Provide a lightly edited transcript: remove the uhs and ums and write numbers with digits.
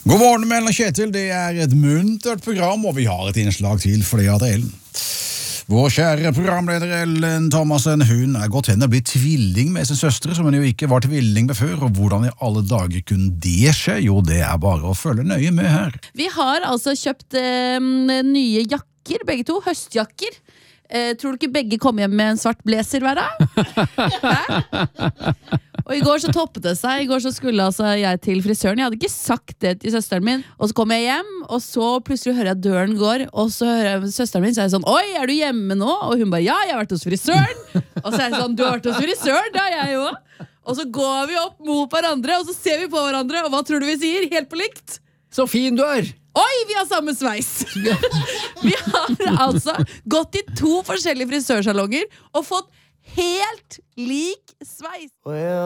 God morgen, Mellen og Kjetil. Det et muntert program, og vi har et innslag til for det at Ellen. Vår kjære programleder Ellen Thomasen, hun gått hen og blitt tvilling med sin søstre, som hun jo ikke var tvilling med før, og hvordan i alle dager kunne det skje? Jo, det bare å følge nøye med her. Vi har altså kjøpt nye jakker, begge to, høstjakker. Tror du ikke begge kom hjem med en svart blazer hver dag? Og i går så toppet det seg. I går så skulle altså jeg til frisøren. Jeg hadde ikke sagt det til søsteren min. Og så kom jeg hjem, og så plutselig hører jeg døren går. Og så hører jeg søsteren min, så er jeg sånn: oi, du hjemme nå? Og hun bare: ja, jeg har vært hos frisøren. Og så er jeg sånn: du har vært hos frisøren? Da jeg jo. Og så går vi opp mot hverandre, og så ser vi på hverandre. Og hva tror du vi sier? Helt på likt. Så fin du Oi, vi har samme sveis. Vi har altså gått i 2 forskjellige frisørsalonger og fått helt lik sveis.